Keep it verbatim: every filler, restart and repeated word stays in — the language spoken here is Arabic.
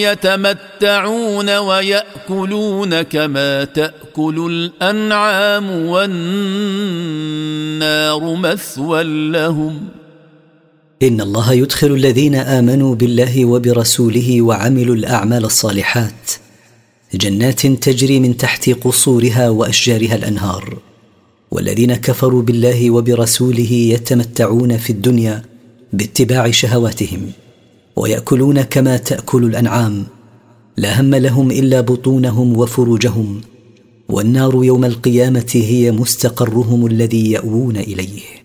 يتمتعون ويأكلون كما تأكل الأنعام والنار مثوى لهم. إن الله يدخل الذين آمنوا بالله وبرسوله وعملوا الأعمال الصالحات جنات تجري من تحت قصورها وأشجارها الأنهار، والذين كفروا بالله وبرسوله يتمتعون في الدنيا باتباع شهواتهم ويأكلون كما تأكل الأنعام، لا هم لهم إلا بطونهم وفروجهم، والنار يوم القيامة هي مستقرهم الذي يأوون إليه.